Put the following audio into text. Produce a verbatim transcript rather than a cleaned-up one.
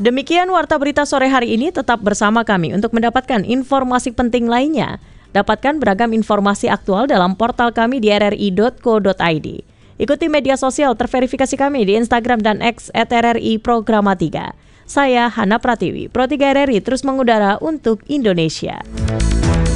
Demikian Warta Berita sore hari ini, tetap bersama kami untuk mendapatkan informasi penting lainnya. Dapatkan beragam informasi aktual dalam portal kami di r r i dot co dot i d. Ikuti media sosial terverifikasi kami di Instagram dan X at r r i programa tiga. Saya Hana Pratiwi, Pro tiga R R I terus mengudara untuk Indonesia.